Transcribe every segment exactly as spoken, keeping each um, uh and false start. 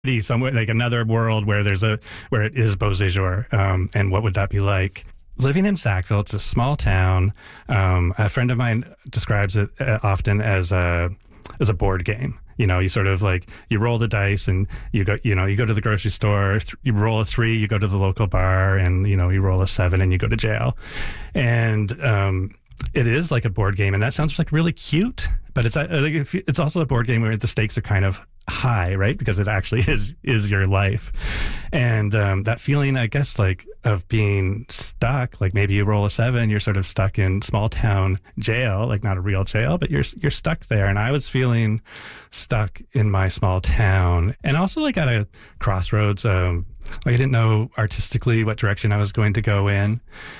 somewhere like another world where there's a where it is Beauséjour, um, and what would that be like? Living in Sackville, it's a small town. Um, a friend of mine describes it uh, often as a as a board game. You know, you sort of like you roll the dice, and you go, you know, you go to the grocery store. Th- you roll a three, you go to the local bar, and you know, you roll a seven, and you go to jail. And um, it is like a board game, and that sounds like really cute. But it's uh, it's also a board game where the stakes are kind of high, right? Because it actually is is your life, and um, that feeling, I guess, like of being stuck. Like maybe you roll a seven, you're sort of stuck in small town jail, like not a real jail, but you're you're stuck there. And I was feeling stuck in my small town, and also like at a crossroads. Um, like I didn't know artistically what direction I was going to go in,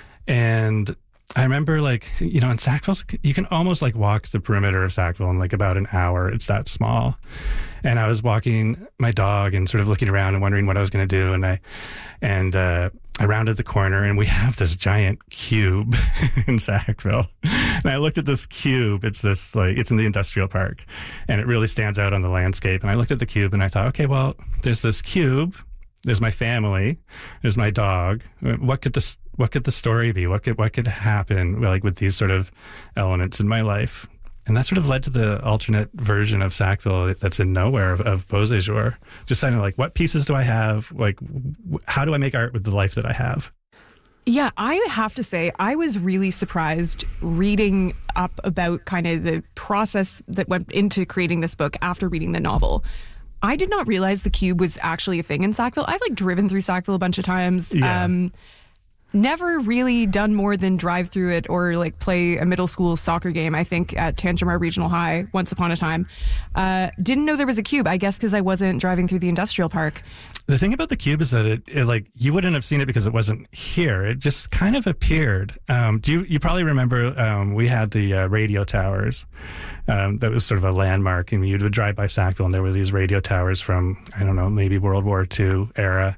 and I remember, like, you know, in Sackville, you can almost like walk the perimeter of Sackville in like about an hour. It's that small. And I was walking my dog and sort of looking around and wondering what I was going to do. And I, and, uh, I rounded the corner, and we have this giant cube in Sackville. And I looked at this cube. It's this like, it's in the industrial park, and it really stands out on the landscape. And I looked at the cube and I thought, okay, well, there's this cube. There's my family. There's my dog. What could this, what could the story be? What could, what could happen like with these sort of elements in my life? And that sort of led to the alternate version of Sackville that's in nowhere of, of Beauséjour. Just kind of like, what pieces do I have? Like, w- how do I make art with the life that I have? Yeah, I have to say, I was really surprised reading up about kind of the process that went into creating this book after reading the novel. I did not realize the cube was actually a thing in Sackville. I've like driven through Sackville a bunch of times. Yeah. Um, never really done more than drive through it or like play a middle school soccer game, I think, at Tantramar Regional High once upon a time. Uh, didn't know there was a cube, I guess, because I wasn't driving through the industrial park. The thing about the cube is that it, it like you wouldn't have seen it because it wasn't here. It just kind of appeared. Um, do you you probably remember um, we had the uh, radio towers. Um, that was sort of a landmark, and you would drive by Sackville, and there were these radio towers from, I don't know, maybe World War Two era,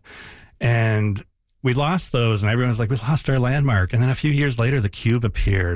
and we lost those, and everyone was like, we lost our landmark. And then a few years later, the cube appeared.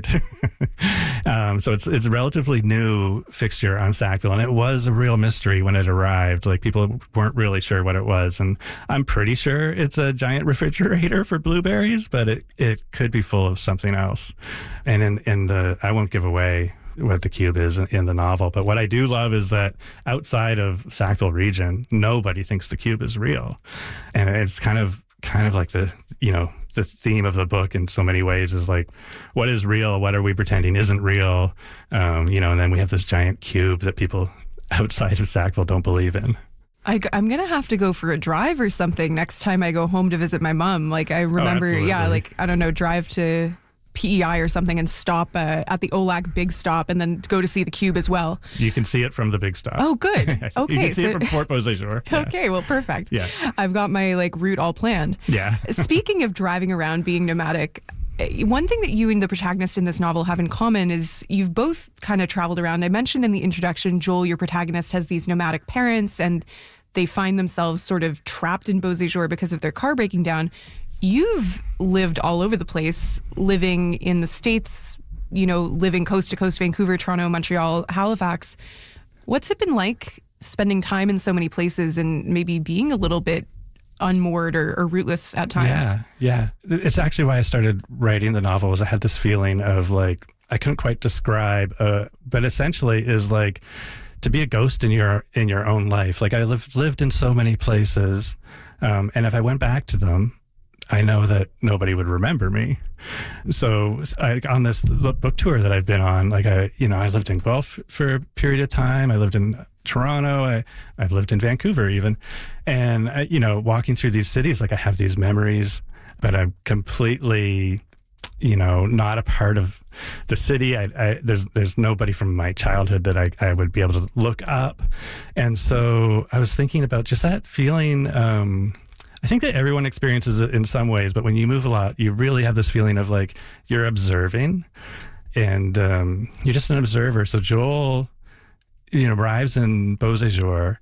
um, so it's it's a relatively new fixture on Sackville, and it was a real mystery when it arrived. Like, people weren't really sure what it was. And I'm pretty sure it's a giant refrigerator for blueberries, but it, it could be full of something else. And in, in the, I won't give away what the cube is in, in the novel, but what I do love is that outside of Sackville region, nobody thinks the cube is real. And it's kind of kind of like the, you know, the theme of the book in so many ways is like, what is real? What are we pretending isn't real? Um, you know, and then we have this giant cube that people outside of Sackville don't believe in. I, I'm going to have to go for a drive or something next time I go home to visit my mom. Like, I remember, oh, yeah, like, I don't know, drive to P E I or something and stop uh, at the Olac Big Stop and then go to see the cube as well. You can see it from the Big Stop. Oh, good. Okay. You can see so, it from Fort Beauséjour. Yeah. Okay, well, perfect. Yeah. I've got my like route all planned. Yeah. Speaking of driving around, being nomadic, one thing that you and the protagonist in this novel have in common is you've both kind of traveled around. I mentioned in the introduction, Joel, your protagonist, has these nomadic parents and they find themselves sort of trapped in Beauséjour because of their car breaking down. You've lived all over the place, living in the States, you know, living coast to coast, Vancouver, Toronto, Montreal, Halifax. What's it been like spending time in so many places and maybe being a little bit unmoored or, or rootless at times? Yeah, yeah. It's actually why I started writing the novel, was I had this feeling of like, I couldn't quite describe, uh, but essentially is like to be a ghost in your in your own life. Like I lived, lived in so many places, um, and if I went back to them, I know that nobody would remember me. So I, on this book tour that I've been on, like I, you know, I lived in Guelph for a period of time. I lived in Toronto. I, I've lived in Vancouver even. And, I, you know, walking through these cities, like I have these memories, but I'm completely, you know, not a part of the city. I, I, there's there's nobody from my childhood that I, I would be able to look up. And so I was thinking about just that feeling. Um, I think that everyone experiences it in some ways, but when you move a lot, you really have this feeling of like you're observing and um, you're just an observer. So Joel, you know, arrives in Beauséjour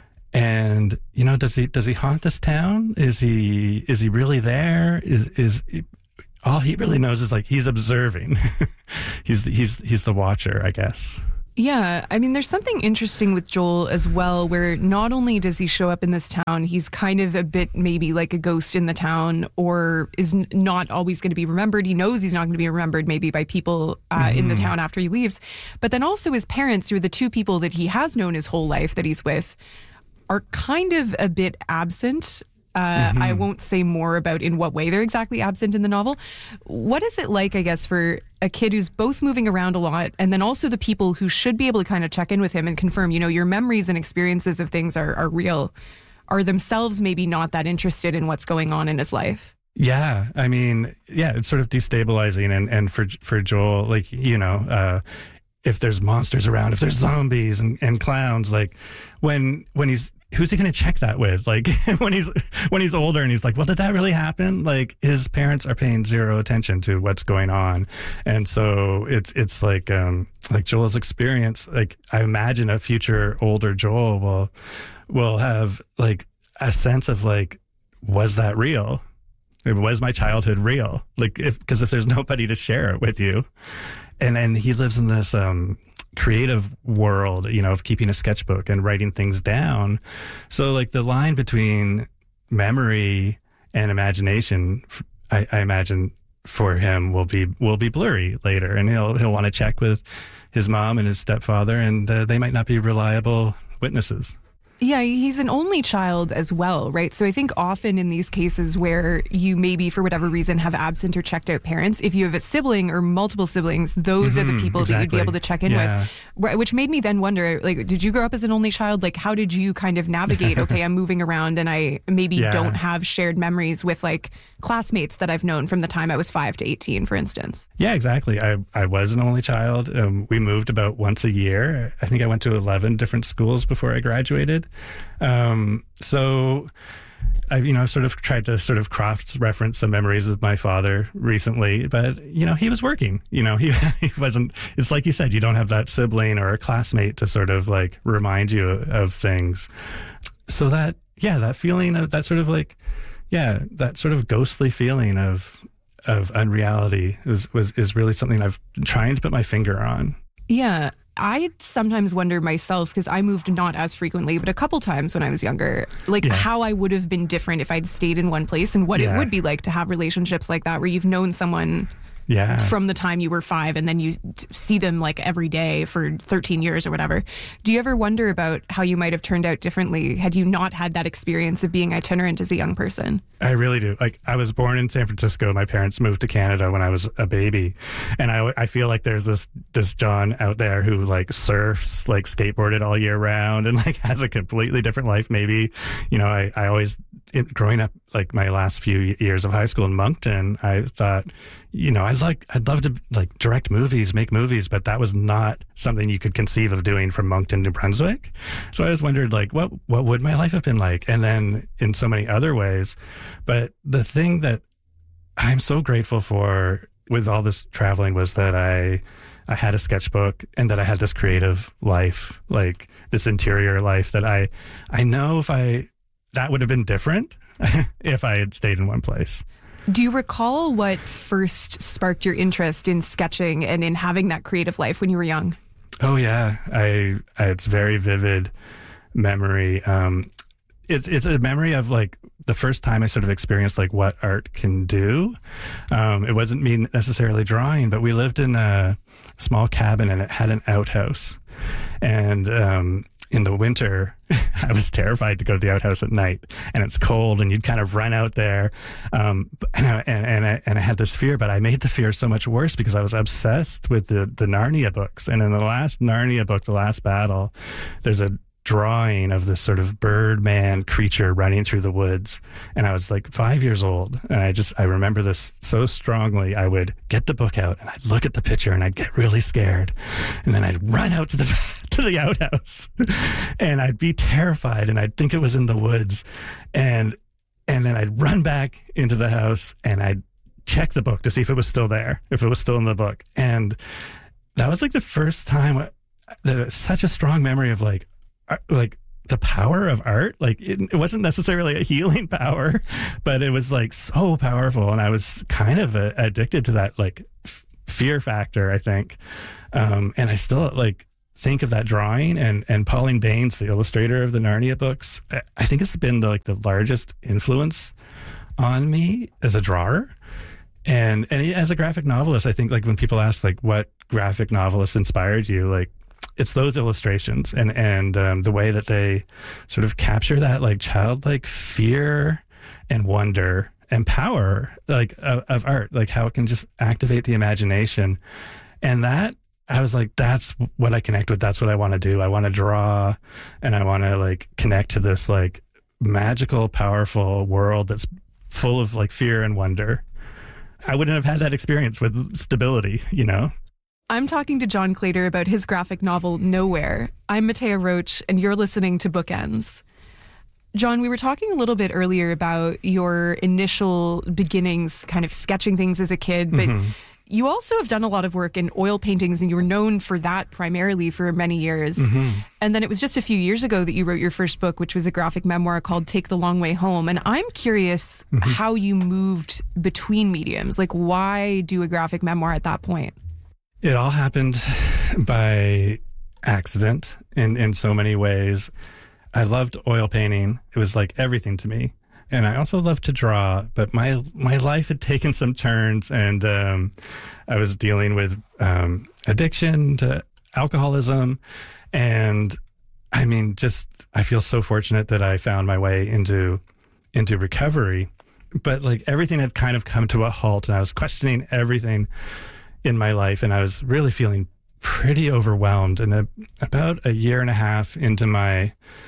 and, you know, does he, does he haunt this town? Is he, is he really there? Is, is all he really knows is like he's observing. he's, the, he's, he's the watcher, I guess. Yeah, I mean, there's something interesting with Joel as well, where not only does he show up in this town, he's kind of a bit maybe like a ghost in the town, or is n- not always going to be remembered. He knows he's not going to be remembered maybe by people uh, mm-hmm. in the town after he leaves. But then also his parents, who are the two people that he has known his whole life that he's with, are kind of a bit absent. Uh, mm-hmm. I won't say more about in what way they're exactly absent in the novel. What is it like, I guess, for a kid who's both moving around a lot, and then also the people who should be able to kind of check in with him and confirm, you know, your memories and experiences of things are, are real, are themselves maybe not that interested in what's going on in his life? Yeah, I mean, yeah, it's sort of destabilizing. And, and for for Joel, like, you know, uh, if there's monsters around, if there's zombies and, and clowns, like when when he's who's he going to check that with? Like when he's when he's older and he's like, well, did that really happen? Like his parents are paying zero attention to what's going on. And so it's it's like um, like Joel's experience. Like I imagine a future older Joel will will have like a sense of like, was that real? Was my childhood real? Like if because if there's nobody to share it with you, and and he lives in this um creative world, you know, of keeping a sketchbook and writing things down. So like the line between memory and imagination, I, I imagine for him will be will be blurry later, and he'll he'll want to check with his mom and his stepfather, and uh, they might not be reliable witnesses. Yeah, he's an only child as well, right? So I think often in these cases where you maybe for whatever reason have absent or checked out parents, if you have a sibling or multiple siblings, those mm-hmm, are the people exactly. that you'd be able to check in yeah. with. Which made me then wonder, like, did you grow up as an only child? Like, how did you kind of navigate, okay, I'm moving around and I maybe yeah. don't have shared memories with like classmates that I've known from the time I was five to eighteen, for instance? Yeah, exactly. I, I was an only child. Um, we moved about once a year. I think I went to eleven different schools before I graduated. Um, so I've, you know, sort of tried to sort of cross-reference some memories of my father recently, but, you know, he was working, you know, he, he wasn't, it's like you said, you don't have that sibling or a classmate to sort of like remind you of things. So that, yeah, that feeling of that sort of like, yeah, that sort of ghostly feeling of, of unreality was, was, is really something I've been trying to put my finger on. Yeah. I sometimes wonder myself, because I moved not as frequently, but a couple times when I was younger, like yeah. how I would have been different if I'd stayed in one place, and what yeah. it would be like to have relationships like that where you've known someone yeah. from the time you were five and then you t- see them like every day for thirteen years or whatever. Do you ever wonder about how you might have turned out differently had you not had that experience of being itinerant as a young person? I really do. Like, I was born in San Francisco. My parents moved to Canada when I was a baby. And I, I feel like there's this, this John out there who like surfs, like skateboarded all year round and like has a completely different life. Maybe, you know, I, I always, it, growing up, like my last few years of high school in Moncton, I thought, you know, I'd like, I'd love to like direct movies, make movies, but that was not something you could conceive of doing from Moncton, New Brunswick. So I just wondered, like, what, what would my life have been like? And then in so many other ways. But the thing that I'm so grateful for with all this traveling was that I, I had a sketchbook and that I had this creative life, like this interior life that I, I know if I, that would have been different if I had stayed in one place. Do you recall what first sparked your interest in sketching and in having that creative life when you were young? Oh yeah, I, I it's very vivid memory. Um, it's it's a memory of like the first time I sort of experienced like what art can do. Um, it wasn't me necessarily drawing, but we lived in a small cabin and it had an outhouse, and um, in the winter, I was terrified to go to the outhouse at night, and it's cold, and you'd kind of run out there. Um, and, I, and, and, I, and I had this fear, but I made the fear so much worse because I was obsessed with the, the Narnia books. And in the last Narnia book, The Last Battle, there's a drawing of this sort of Birdman creature running through the woods. And I was like five years old. And I just, I remember this so strongly. I would get the book out and I'd look at the picture and I'd get really scared. And then I'd run out to the, to the outhouse and I'd be terrified and I'd think it was in the woods. And, and then I'd run back into the house and I'd check the book to see if it was still there, if it was still in the book. And that was like the first time that it was such a strong memory of like, like the power of art. Like it, it wasn't necessarily a healing power, but it was like so powerful. And I was kind of uh, addicted to that like f- fear factor, I think. Um, and I still like, think of that drawing, and, and Pauline Baynes, the illustrator of the Narnia books, I think it's been the, like the largest influence on me as a drawer. And and as a graphic novelist, I think like when people ask like what graphic novelist inspired you, like it's those illustrations and, and um, the way that they sort of capture that like childlike fear and wonder and power like of, of art, like how it can just activate the imagination. And that, I was like, that's what I connect with. That's what I want to do. I want to draw, and I want to like connect to this like magical, powerful world that's full of like fear and wonder. I wouldn't have had that experience with Stability, you know? I'm talking to John Claytor about his graphic novel, Nowhere. I'm Matea Roach, and you're listening to Bookends. John, we were talking a little bit earlier about your initial beginnings, kind of sketching things as a kid, but mm-hmm. you also have done a lot of work in oil paintings, and you were known for that primarily for many years. Mm-hmm. And then it was just a few years ago that you wrote your first book, which was a graphic memoir called Take the Long Way Home. And I'm curious mm-hmm. how you moved between mediums. Like, why do a graphic memoir at that point? It all happened by accident in, in so many ways. I loved oil painting. It was like everything to me. And I also loved to draw, but my my life had taken some turns, and um, I was dealing with um, addiction to alcoholism. And I mean, just, I feel so fortunate that I found my way into into recovery. But like everything had kind of come to a halt, and I was questioning everything in my life, and I was really feeling pretty overwhelmed. And a, about a year and a half into my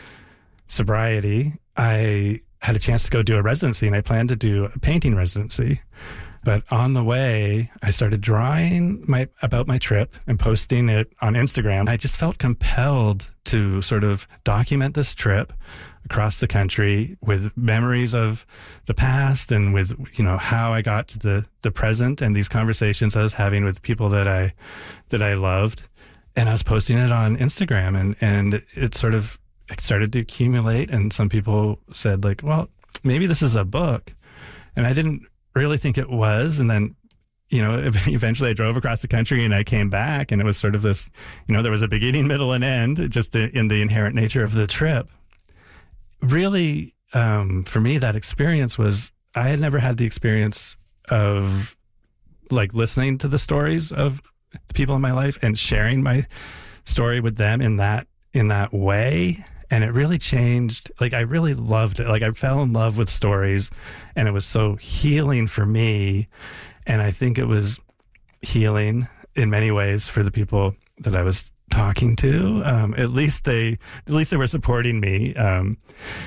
sobriety, I had a chance to go do a residency, and I planned to do a painting residency. But on the way, I started drawing my about my trip and posting it on Instagram. I just felt compelled to sort of document this trip across the country with memories of the past, and with, you know, how I got to the, the present, and these conversations I was having with people that I that I loved. And I was posting it on Instagram, and, and it sort of it started to accumulate, and some people said like, well, maybe this is a book. And I didn't really think it was. And then, you know, eventually I drove across the country, and I came back, and it was sort of this, you know, there was a beginning, middle, and end, just in the inherent nature of the trip. Really, um, for me, that experience was, I had never had the experience of like listening to the stories of the people in my life and sharing my story with them in that, in that way. And it really changed. Like, I really loved it. Like, I fell in love with stories, and it was so healing for me. And I think it was healing in many ways for the people that I was talking to. Um, at least they, at least they were supporting me. Um,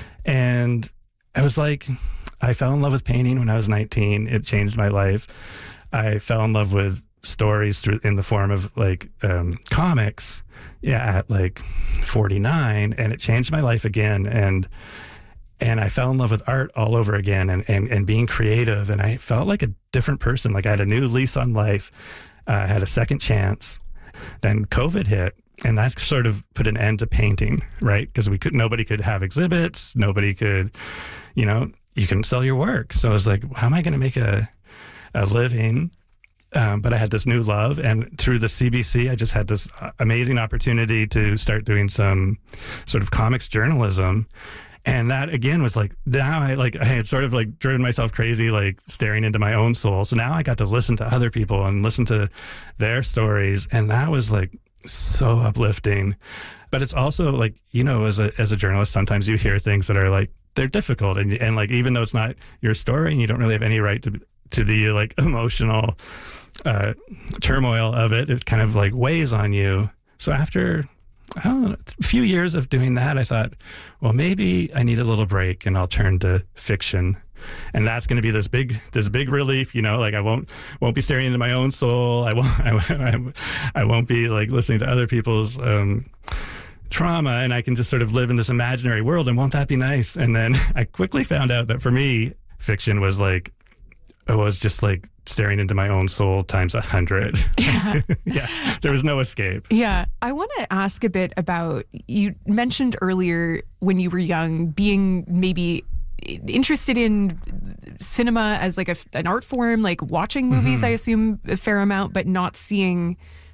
and I was like, I fell in love with painting when I was nineteen. It changed my life. I fell in love with stories through in the form of like um, comics. Yeah, at like forty-nine, and it changed my life again. And and I fell in love with art all over again, and, and, and being creative. And I felt like a different person. Like I had a new lease on life. I uh, had a second chance. Then COVID hit, and that sort of put an end to painting, right? Because we could, nobody could have exhibits. Nobody could, you know, you couldn't sell your work. So I was like, how am I going to make a a living? Um, but I had this new love, and through the C B C, I just had this amazing opportunity to start doing some sort of comics journalism. And that again was like, now I like, I had sort of like driven myself crazy, like staring into my own soul. So now I got to listen to other people and listen to their stories. And that was like so uplifting. But it's also like, you know, as a, as a journalist, sometimes you hear things that are like, they're difficult. And, and like, even though it's not your story and you don't really have any right to, to the like emotional uh, turmoil of it, it kind of like weighs on you. So after, I don't know, a few years of doing that, I thought, well, maybe I need a little break, and I'll turn to fiction. And that's going to be this big, this big relief, you know, like I won't, won't be staring into my own soul. I won't, I, I won't be like listening to other people's, um, trauma, and I can just sort of live in this imaginary world. And won't that be nice? And then I quickly found out that for me, fiction was like, it was just like staring into my own soul times a hundred. Yeah. Yeah. There was no escape. Yeah. I want to ask a bit about, you mentioned earlier when you were young, being maybe interested in cinema as like a, an art form, like watching movies, mm-hmm. I assume a fair amount, but not seeing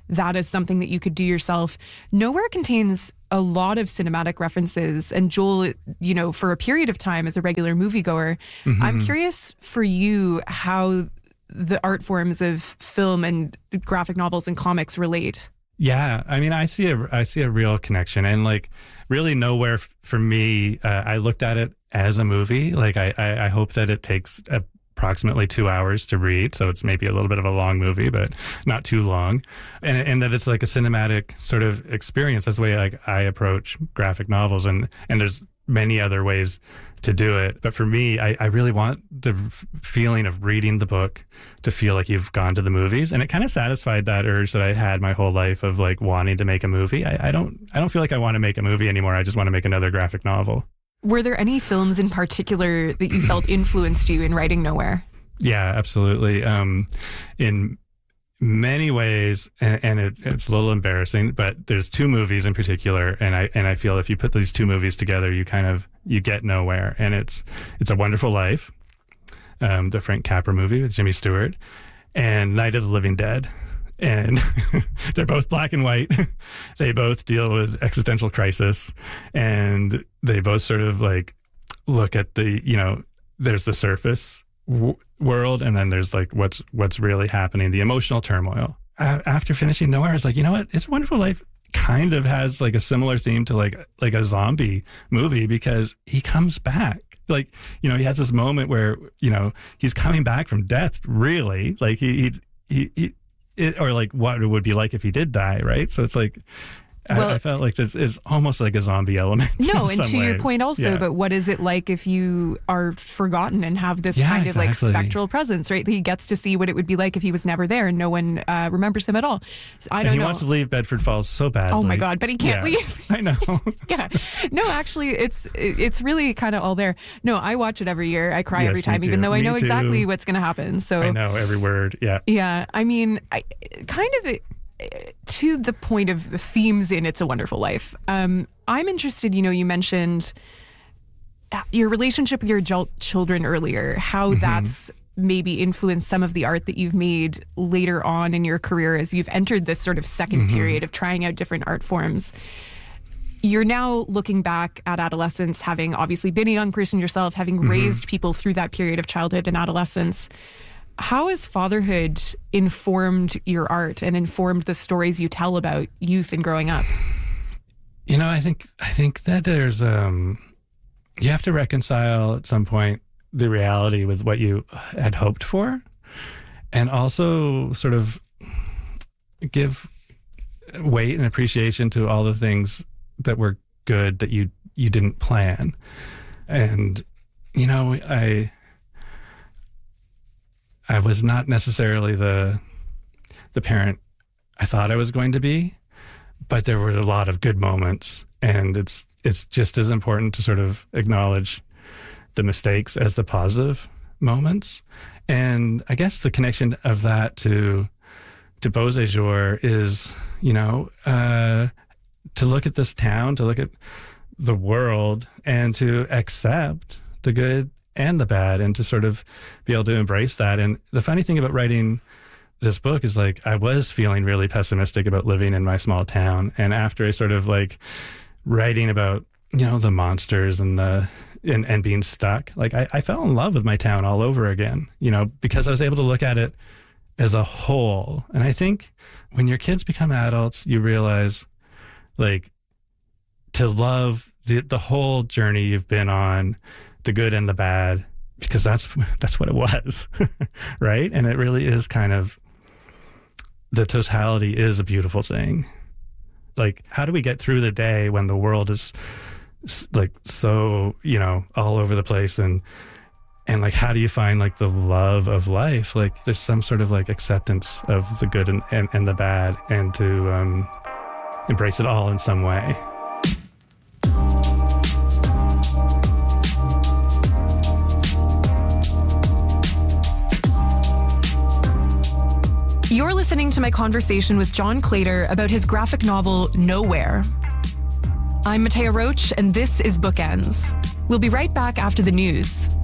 that is something that you could do yourself. Nowhere contains a lot of cinematic references. And Joel, you know, for a period of time as a regular moviegoer, mm-hmm. I'm curious for you how the art forms of film and graphic novels and comics relate. Yeah, I mean, I see a I see a real connection, and like really nowhere f- for me. Uh, I looked at it as a movie. Like I, I, I hope that it takes approximately two hours to read, so it's maybe a little bit of a long movie, but not too long, and and that it's like a cinematic sort of experience. That's the way like I approach graphic novels, and and there's many other ways to do it. But for me, I, I really want the f- feeling of reading the book to feel like you've gone to the movies. And it kind of satisfied that urge that I had my whole life of like wanting to make a movie. I, I don't I don't feel like I want to make a movie anymore. I just want to make another graphic novel. Were there any films in particular that you felt influenced you in writing Nowhere? Yeah, absolutely. Um, in many ways, and, and it, it's a little embarrassing, but there's two movies in particular, and I and I feel if you put these two movies together, you kind of you get Nowhere, and it's it's A Wonderful Life, um, the Frank Capra movie with Jimmy Stewart, and Night of the Living Dead, and they're both black and white. They both deal with existential crisis, and they both sort of like look at the you know there's the surface w- world, and then there's like what's what's really happening, the emotional turmoil. Uh, after finishing Nowhere, I was like, you know what? It's a Wonderful Life kind of has like a similar theme to like like a zombie movie, because he comes back. Like, you know, he has this moment where, you know, he's coming back from death, really. Like he, he, he, he it, or like what it would be like if he did die, right? So it's like, Well, I, I felt like this is almost like a zombie element. No, and to ways. your point also, yeah. but what is it like if you are forgotten and have this yeah, kind exactly. of like spectral presence, right? He gets to see what it would be like if he was never there and no one uh, remembers him at all. I don't and he know. wants to leave Bedford Falls so badly. Oh my God, but he can't yeah, leave. I know. yeah. No, actually, it's it's really kind of all there. No, I watch it every year. I cry yes, every time, me even too. though I me know too. exactly what's going to happen. So I know every word. Yeah. Yeah. I mean, I kind of... to the point of the themes in It's a Wonderful Life, um, I'm interested, you know, you mentioned your relationship with your adult children earlier, how mm-hmm. that's maybe influenced some of the art that you've made later on in your career as you've entered this sort of second mm-hmm. period of trying out different art forms. You're now looking back at adolescence, having obviously been a young person yourself, having mm-hmm. raised people through that period of childhood and adolescence. How has fatherhood informed your art and informed the stories you tell about youth and growing up? You know, I think I think that there's um, you have to reconcile at some point the reality with what you had hoped for, and also sort of give weight and appreciation to all the things that were good that you you didn't plan. And you know, I. I was not necessarily the the parent I thought I was going to be, but there were a lot of good moments, and it's it's just as important to sort of acknowledge the mistakes as the positive moments. And I guess the connection of that to to Beauséjour is, you know, uh, to look at this town, to look at the world, and to accept the good and the bad, and to sort of be able to embrace that. And the funny thing about writing this book is like I was feeling really pessimistic about living in my small town, and after I sort of like writing about, you know, the monsters and the and, and being stuck, like I, I fell in love with my town all over again, you know, because I was able to look at it as a whole. And I think when your kids become adults, you realize like to love the the whole journey you've been on, the good and the bad, because that's that's what it was, right? And it really is kind of, the totality is a beautiful thing. Like, how do we get through the day when the world is like so, you know, all over the place, and and like how do you find like the love of life? Like there's some sort of like acceptance of the good and, and, and the bad, and to um, embrace it all in some way. You're listening to my conversation with John Claytor about his graphic novel, Nowhere. I'm Matea Roach, and this is Bookends. We'll be right back after the news.